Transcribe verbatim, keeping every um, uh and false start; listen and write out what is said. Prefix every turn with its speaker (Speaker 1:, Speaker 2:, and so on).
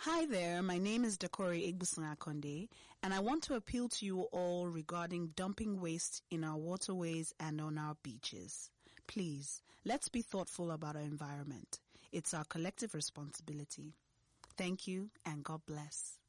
Speaker 1: Hi there, my name is Dakori Igbusun-Akonde, and I want to appeal to you all regarding dumping waste in our waterways and on our beaches. Please, let's be thoughtful about our environment. It's our collective responsibility. Thank you, and God bless.